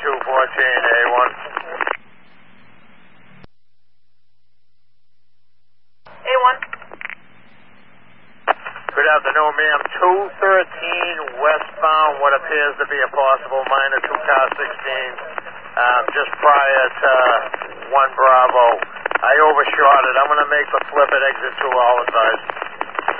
214, A1. A1. Good afternoon, ma'am. 213 westbound, what appears to be a possible minor 2-car 16, just prior to 1 Bravo. I overshot it. I'm going to make the flip at exit 2, all advised.